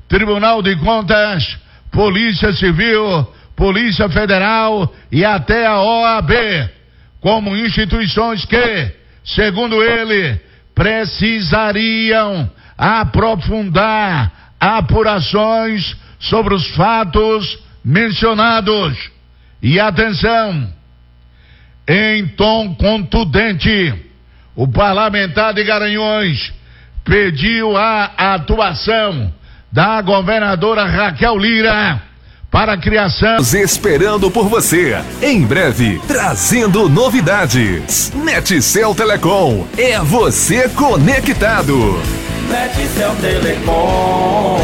Tribunal de Contas, Polícia Civil, Polícia Federal e até a OAB, como instituições que, segundo ele, precisariam aprofundar apurações sobre os fatos mencionados. E atenção, em tom contundente, o parlamentar de Garanhuns pediu a atuação da governadora Raquel Lira para a criação. Esperando por você, em breve, trazendo novidades. Netcel Telecom, é você conectado. Netcel Telecom.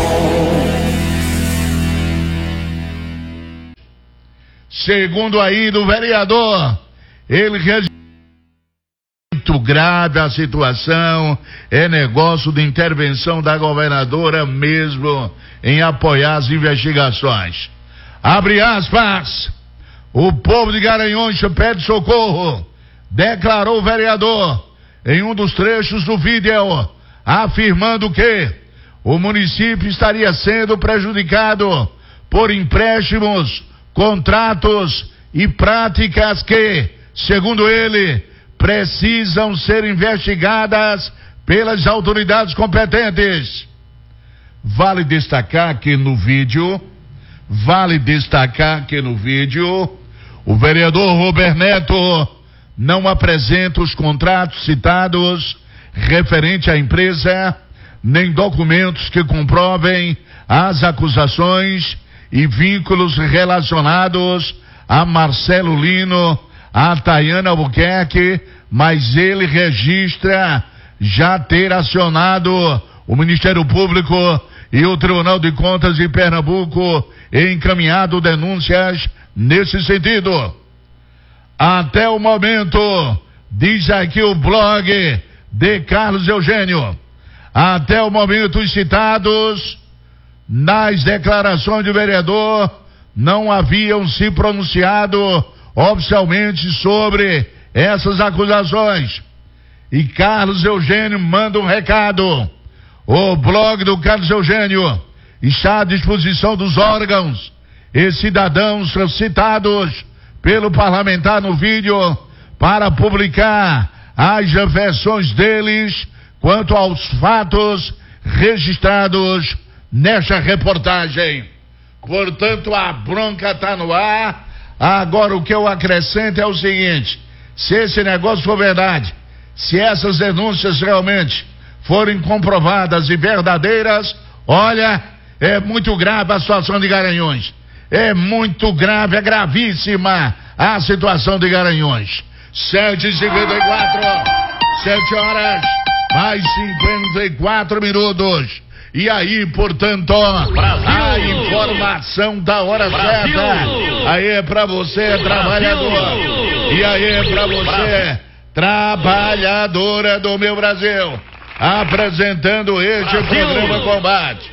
Segundo aí do vereador, ele registrou muito grave a situação, é negócio de intervenção da governadora mesmo em apoiar as investigações. Abre aspas, o povo de Garanhuns pede socorro, declarou o vereador em um dos trechos do vídeo, afirmando que o município estaria sendo prejudicado por empréstimos, contratos e práticas que, segundo ele, precisam ser investigadas pelas autoridades competentes. Vale destacar que no vídeo, o vereador Robert Neto não apresenta os contratos citados referente à empresa, nem documentos que comprovem as acusações e vínculos relacionados a Marcelo Lino, a Tayana Albuquerque, mas ele registra já ter acionado o Ministério Público e o Tribunal de Contas de Pernambuco e encaminhado denúncias nesse sentido. Até o momento, diz aqui o blog de Carlos Eugênio, até o momento os citados nas declarações do vereador não haviam se pronunciado oficialmente sobre essas acusações. E Carlos Eugênio manda um recado. O blog do Carlos Eugênio está à disposição dos órgãos e cidadãos citados pelo parlamentar no vídeo para publicar as versões deles quanto aos fatos registrados nesta reportagem. Portanto, a bronca está no ar. Agora o que eu acrescento é o seguinte: se esse negócio for verdade, se essas denúncias realmente forem comprovadas e verdadeiras, olha, é muito grave a situação de Garanhuns. É muito grave, é gravíssima a situação de Garanhuns. 7h54, 7 horas, mais 54 minutos. E aí, portanto, a informação da hora certa. Aí é pra você, trabalhador. E aí é pra você, trabalhadora do meu Brasil. Apresentando este programa Combate.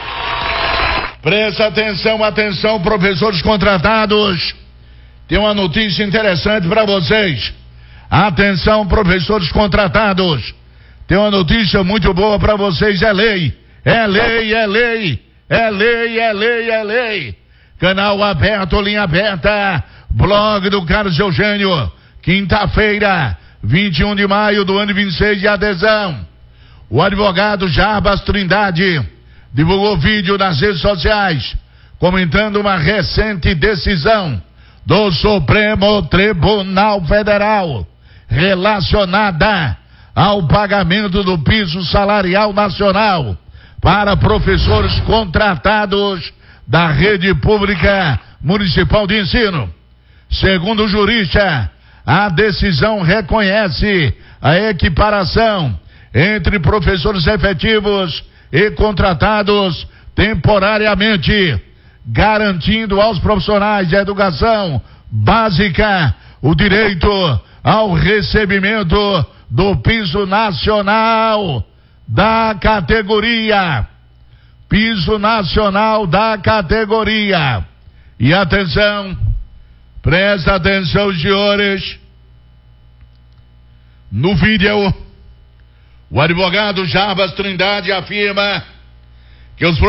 Presta atenção, atenção, professores contratados. Tem uma notícia interessante para vocês. Atenção, professores contratados. Tem uma notícia muito boa para vocês, é lei. É lei, é lei, é lei, é lei, é lei. Canal aberto, linha aberta, blog do Carlos Eugênio, quinta-feira, 21 de maio do ano 26 de adesão. O advogado Jarbas Trindade divulgou vídeo nas redes sociais, comentando uma recente decisão do Supremo Tribunal Federal relacionada ao pagamento do piso salarial nacional para professores contratados da rede pública municipal de ensino. Segundo o jurista, a decisão reconhece a equiparação entre professores efetivos e contratados temporariamente, garantindo aos profissionais de educação básica o direito ao recebimento do piso nacional da categoria. Piso nacional da categoria. E atenção, presta atenção, senhores. No vídeo, o advogado Jarbas Trindade afirma que os